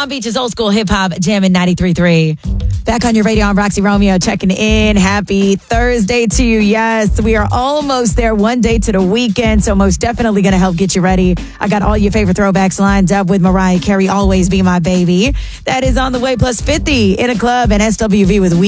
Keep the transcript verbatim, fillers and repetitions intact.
Palm Beach's old school hip hop jamming ninety-three point three. Back on your radio, I'm Roxy Romeo checking in. Happy Thursday to you. Yes, we are almost there, one day to the weekend, so most definitely going to help get you ready. I got all your favorite throwbacks lined up with Mariah Carey, Always Be My Baby. That is on the way, plus fifty in a club and S W V with We.